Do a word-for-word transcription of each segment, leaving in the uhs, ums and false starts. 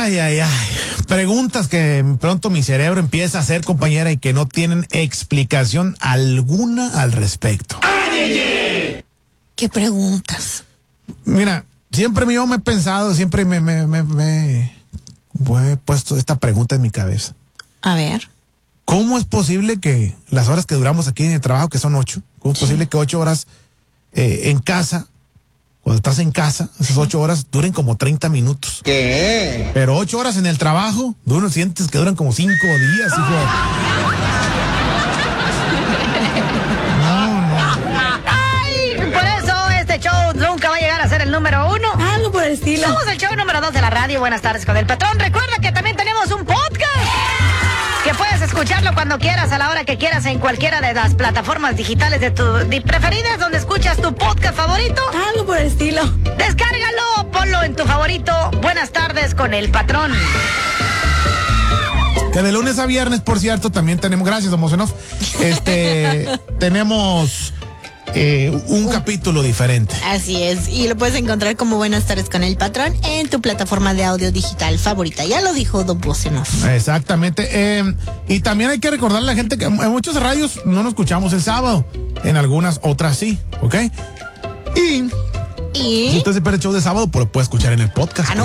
Ay, ay, ay. Preguntas que pronto mi cerebro empieza a hacer, compañera, y que no tienen explicación alguna al respecto. ¿Qué preguntas? Mira, siempre yo me he pensado, siempre me, me, me, me, me he puesto esta pregunta en mi cabeza. A ver. ¿Cómo es posible que las horas que duramos aquí en el trabajo, que son ocho, cómo es sí. posible que ocho horas eh, en casa, cuando estás en casa, esas ocho horas duren como treinta minutos? ¿Qué? Pero ocho horas en el trabajo, tú no sientes que duran como cinco días, hijo. No, no. Ay, por eso este show nunca va a llegar a ser el número uno. Algo por el estilo. Somos el show número dos de la radio. Buenas tardes con el patrón. Recuerda que también tenemos un podcast que puedes escucharlo cuando quieras, a la hora que quieras, en cualquiera de las plataformas digitales de tu de preferidas, donde escuchas tu podcast favorito. Algo por el estilo. Descárgalo, ponlo en tu favorito. Buenas tardes con el patrón. Que de lunes a viernes, por cierto, también tenemos, gracias, don Mosenov, este, tenemos eh, un uh, capítulo diferente. Así es, y lo puedes encontrar como Buenas tardes con el patrón en tu plataforma de audio digital favorita. Ya lo dijo don Mosenov. Exactamente. Eh, y también hay que recordarle a la gente que en muchas radios no nos escuchamos el sábado, en algunas otras sí, ¿ok? Y... ¿Y? Si usted se pierde el show de sábado, pues lo puede escuchar en el podcast. Ah, no,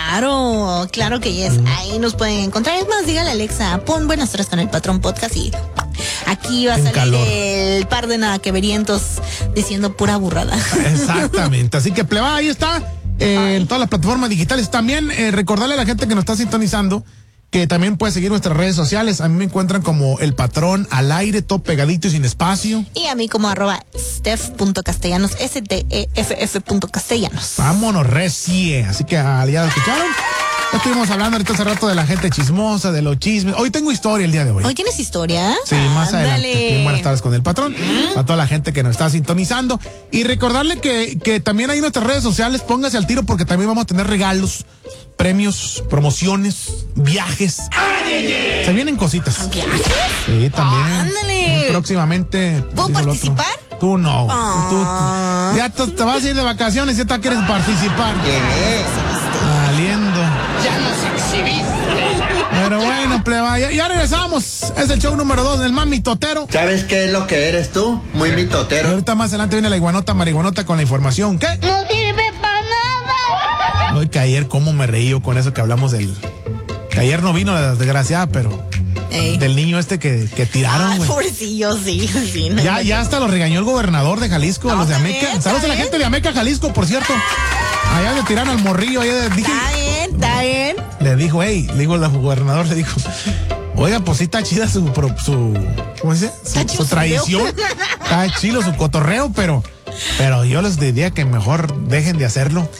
claro, claro que yes. Mm. Ahí nos pueden encontrar. Es más, dígale a Alexa, pon Buenas tardes con el patrón podcast y aquí va a salir calor. El par de nada que verientos diciendo pura burrada. Exactamente. Así que pleba, ahí está. Eh, en todas las plataformas digitales. También eh, recordarle a la gente que nos está sintonizando que también puede seguir nuestras redes sociales. A mí me encuentran como El Patrón al aire, todo pegadito y sin espacio. Y a mí como arroba steph.castellanos, S T E F F punto castellanos. Vámonos, recie. Así que ya lo escucharon. Ya estuvimos hablando ahorita hace rato de la gente chismosa, de los chismes. Hoy tengo historia el día de hoy. ¿Hoy tienes historia? Sí, más Ándale. adelante. Bien, buenas tardes con el patrón. ¿Mm? A toda la gente que nos está sintonizando. Y recordarle que, que también ahí en nuestras redes sociales, póngase al tiro porque también vamos a tener regalos, premios, promociones, viajes. ¡Ay! Se vienen cositas. ¿Viajes? Sí, también. ¡Ándale! Próximamente. ¿Puedo participar? Tú no. Oh. Tú, tú, ya te, te vas a ir de vacaciones y ya te quieres participar. ¿Qué? Saliendo. Ya nos exhibiste. Pero bueno, pleba, ya, ya regresamos. Es el show número dos del más mitotero. ¿Sabes qué es lo que eres tú? Muy mitotero. Y ahorita más adelante viene la iguanota marihuanota con la información. ¿Qué? No sirve para nada. Hoy que ayer cómo me reí yo con eso que hablamos del... Que ayer no vino la desgraciada, pero... Ey. Del niño este que, que tiraron, güey. Ah, pobrecillo, sí, sí. No, ya, no, ya hasta lo regañó el gobernador de Jalisco, no, a los de Ameca. Bien, saludos a la gente de Ameca, Jalisco, por cierto. Allá le tiraron al morrillo. Allá dije, está bien, está bien. Le dijo, hey, le dijo el gobernador, le dijo, oiga, pues sí está chida su, su ¿cómo se dice? Su, su tradición. Está chido su cotorreo, pero, pero yo les diría que mejor dejen de hacerlo.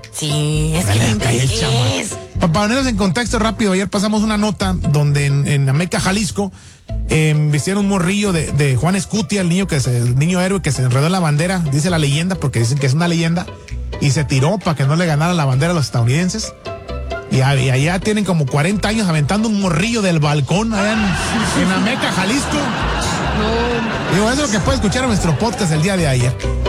Sí, es Dale, que es. es. Para ponernos en contexto rápido, ayer pasamos una nota donde en, en Ameca, Jalisco, eh, vistieron un morrillo de, de Juan Escutia, el niño que se, el niño héroe que se enredó en la bandera, dice la leyenda, porque dicen que es una leyenda, y se tiró para que no le ganara la bandera a los estadounidenses. Y, y allá tienen como cuarenta años aventando un morrillo del balcón allá en, en Ameca, Jalisco. No. Digo, eso es lo que puede escuchar en nuestro podcast el día de ayer.